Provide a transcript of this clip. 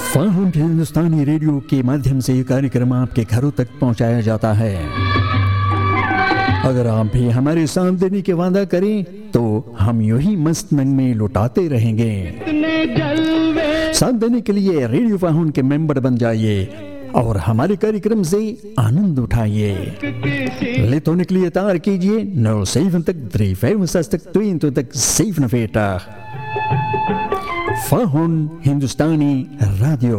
फाहुन हिंदुस्तानी radio के माध्यम से ये कार्यक्रम आपके घरों तक पहुंचाया जाता है। अगर आप भी हमारे साथ देने के वादा करें तो हम यूं ही मस्त नगमे लुटाते रहेंगे। साथ देने के लिए रेडियो फाहुन के मेंबर बन जाइए और हमारे कार्यक्रम से आनंद उठाइए। लेत होने के लिए तार कीजिए 07356 Fahuन हिंदुस्तानी रेडियो।